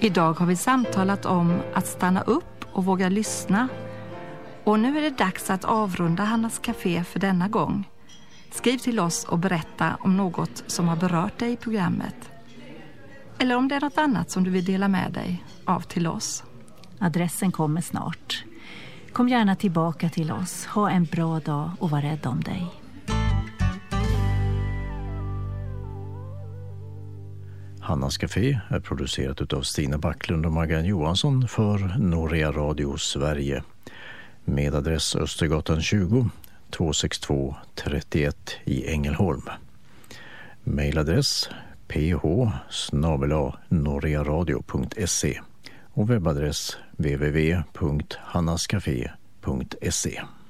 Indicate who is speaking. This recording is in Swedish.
Speaker 1: Idag har vi samtalat om att stanna upp och våga lyssna. Och nu är det dags att avrunda Hannas Café för denna gång. Skriv till oss och berätta om något som har berört dig i programmet. Eller om det är något annat som du vill dela med dig av till oss.
Speaker 2: Adressen kommer snart. Kom gärna tillbaka till oss. Ha en bra dag och var rädd om dig.
Speaker 3: Hannas Café är producerat av Stina Backlund och Maggan Johansson för Norea Radio Sverige. Med adress Östergatan 20 262 31 i Ängelholm. Mailadress ph@norearadio.se och webbadress www.hannascafé.se.